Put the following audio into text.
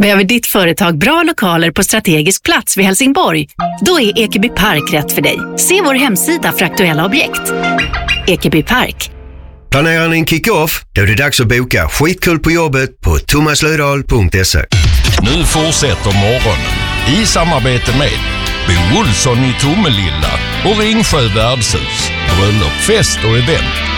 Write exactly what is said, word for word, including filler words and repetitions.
Behöver ditt företag bra lokaler på strategisk plats vid Helsingborg? Då är Ekeby Park rätt för dig. Se vår hemsida för aktuella objekt. Ekeby Park. Planerar ni en kick-off? Då är det dags att boka skitkul på jobbet på thomaslödahl punkt se. Nu fortsätter morgonen i samarbete med Bo Olsson i Tomelilla och Ringsjö värdshus. Bröllop, fest och event.